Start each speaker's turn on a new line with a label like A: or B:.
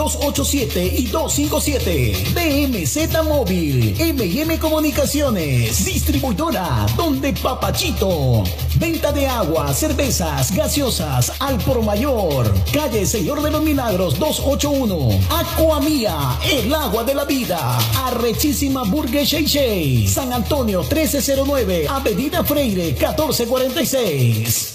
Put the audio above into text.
A: 287 y 257. DMZ Móvil, M&M Comunicaciones, distribuidora Donde Papachito. Venta de agua, cervezas, gaseosas al por mayor. Calle Señor de los Milagros 281. Aquamía, el agua de la vida. Arrechísima Burger Shey San Antonio 1309, Avenida Freire 1446.